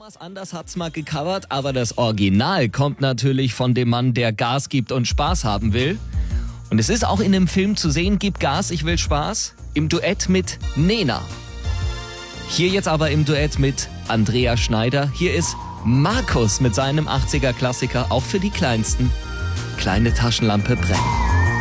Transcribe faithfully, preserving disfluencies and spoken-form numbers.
Thomas Anders hat's mal gecovert, aber das Original kommt natürlich von dem Mann, der Gas gibt und Spaß haben will. Und es ist auch in dem Film zu sehen, Gib Gas, ich will Spaß, im Duett mit Nena. Hier jetzt aber im Duett mit Andrea Schneider. Hier ist Markus mit seinem achtziger Klassiker, auch für die Kleinsten. Kleine Taschenlampe brennt.